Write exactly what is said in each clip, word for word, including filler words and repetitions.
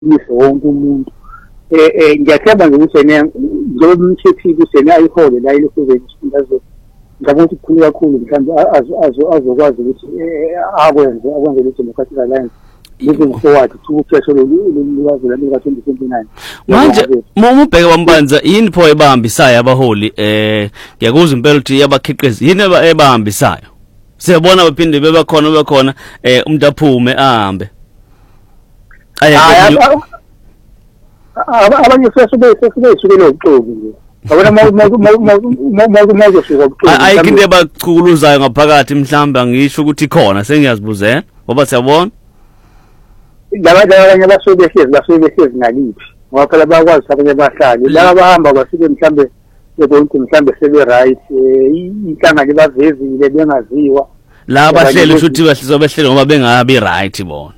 wonke umuntu eh eh ngiyathemba nje ukuthi yena njengoba umthethile usena ayihole la ilokuzeni isifundazwe ngabona ukuthi kukhulu kakhulu mhlawumbe azokwazi ukuthi akwenze akwenze le Democratic Alliance moving forward to ukhetho lolwazi la twenty twenty-nine. Manje uma ubheka bambanza yini pho ebahambisayo abaholi eh ngiyakuzwa impela ukuthi yabakhiqizi yini ebahambisayo siyabona baphinde bebakhona bebakhona eh umuntu aphume ahambe abanye sesube sesube sukele uxoki nje abona mawuzo shuka uxoki ayikho into ebachukuluzayo ngaphakathi mhlawumbe angisho ukuthi khona sengiyazibuzela ngoba siyabona laba abanye basuke behlezi basuke behlezi ngalithi ngoba phela bakwazi abanye bahlali laba bahamba basuke mhlambe ukuthi mhlambe sebe right inhlanga libavezile bengaziwa la bahleli ukuthi bahlizwa behleli ngoba bengabi right bona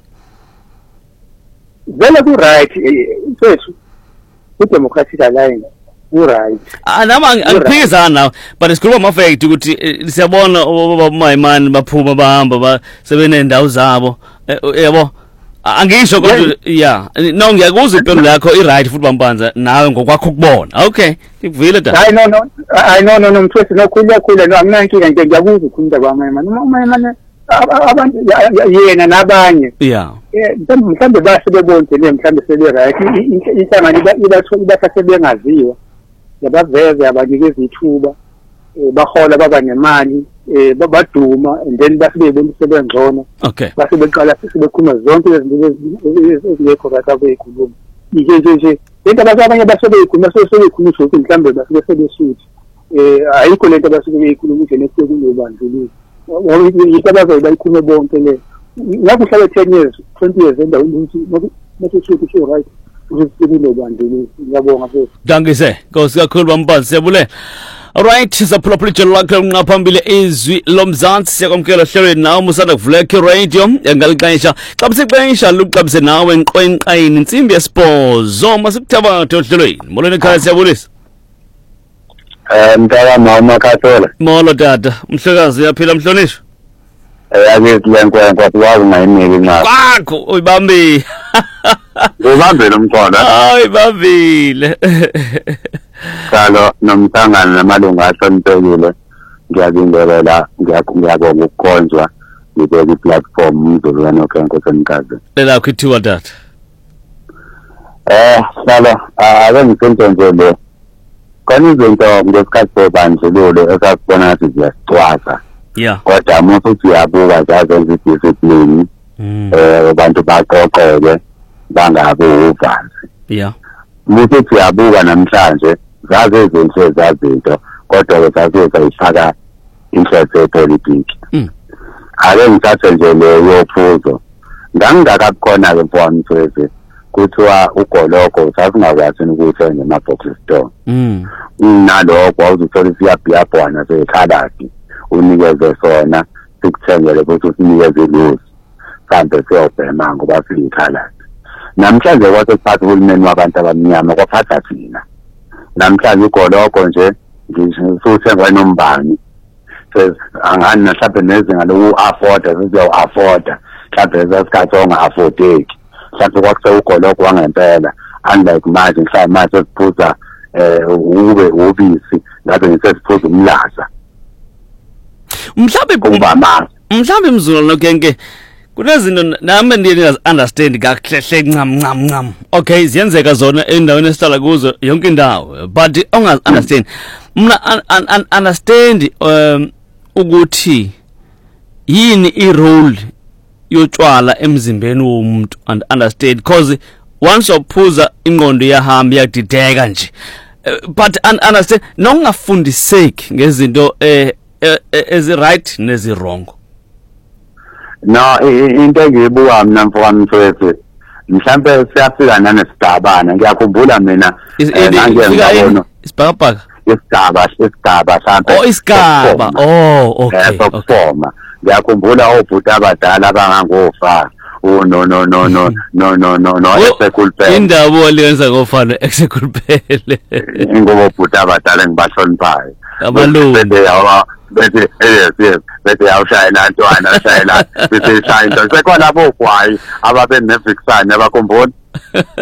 vele ku right mfethu ku Democratic Alliance ku right ah nama angiphikisana nawe but isikhuluma ama fact ukuthi siyabona obamayimani baphuma bahamba basebenendawo zabo yabo angisho kodwa yeah no ngiyakuzwa impela yakho i right futhi bambanza nawe ngokwakho ukubona okay ngivile da hayi no no hayi no no no mfethu nokhulu khulu no anginankinga nje ngiyakuzwa ukukhuluma kwamayimani umayimani abantu yena nabanye yeah mhlambe base bebonke le mhlambe sebe right inhlanga ibathola bathathe bengaziwa yabaveze abanikeza ithuba bahola baba nemali babaduma and then base bebona sebengcono okay base beqala sebekhuluma zonke izinto ezingekho kahle beyikhuluma nje nje nje into abanye base beyikhuluma sebekhuluma ukuthi mhlambe base besebesuthi eh ayikho lento base beyikhuluma ukuthi nesekule bandlululo yikabazo bayikhulume bonke le ngakuhlala ten years twenty years endaweni ukuthi mase sho right ukuthi bandlululo ngiyabonga futhi dangise Nkosi kakhulu bambanzi siyabulela. Alright sizaphula phula lakho ngaphambili izwi lomzansi siyakwamkela hlelweni nawe musanda kuvuleka radio engaliqanisha xa besiqanisha luqabise nawe enqwenqayini insimbi yespozo masikuthabathe ohlelweni molweni ekhaya siyabulisa. Eh mntaka mama Kathola. Molo tata umhlekazi uyaphila mhlonishwa. Eh akithi lenkwenkwe kwazi ngayimeli nqa. Kwakho uyibambi. Ubambile umqondo. Hayi bambile. Kalo nomhlangano namalungu ahloniphekile ngiyabingelela ngiyabonga ukukhonzwa ngibeke platform umzulwane okhenko senikazi. Lela kwithiwa tata. Eh sala ake ngisento nje le. Kani izinto ngesikhathi sobandlululo esasibona ukuthi ziyasicwaza. Yeah. Kodwa mase uthi uyabuka zazenza idiscipline eh abantu baqoqeke bangabe uvanzi. Yeah. Mase uthi uyabuka namhlanje zaze izinto zazinto kodwa ke zaze zayifaka interest yepolitiki. Mm. Ake ngithathe nje leyo phuzo. Ngangingakakhona ke mfowethu kuthiwa ugoloko sasingakwazi ukuthenga ema-box store. Mm. Nalokho awuzuthola isiyabhiyabhwana sekhaladi unikeze sona sikuthengele futhi usinikeze ilusi mhlambe siyobhema ngoba siyikhaladi. Namhlanje kwase kuphatha uhulumeni wabantu abamnyama kwaphatha thina. Namhlanje ugoloko nje ngisuthengwa nombani. Angani mhlawumbe nezinga loku afford sizo afford mhlawumbe zesikhathi onga affordeki. Mhlawumbe kwakuse ugoloko wangempela unlike manje mhlawumbe manje siphuza eh ube ubisi ngabe ngisesiphuza umlaza. Mhlawumbe kubama mhlawumbe imzulo nokenke kunezinto nami ndiye understand kahle ncam ncam ncam okay ziyenzeka zona endaweni esihlala kuzo yonke indawo but onga understand mina understand um ukuthi yini i-role yotshwala emzimbeni womuntu and understand because once ophuza ingqondo yahamba yakudideka nje but understand nongafundiseki ngezinto eh ezi right nezi wrong. No into engiyibuka mina mfowami mfowethu mhlambe siyafika nanesigabana ngiyakhumbula mina ngiyabona isibhakabhaka isigaba isigaba mhlambe oh isigaba oh okay okay ngiyakhumbula obhuti abadala abangangofa oh no no no no no no no no esekulphele indaba olenza ngofana esekulphele ngoba obhuti abadala ngibahloniphayo abalungu yawa bese yes yes bese awushayela ntwana ashayela bese ishayela sekhona abogwayi ababe neviksane abakhumbula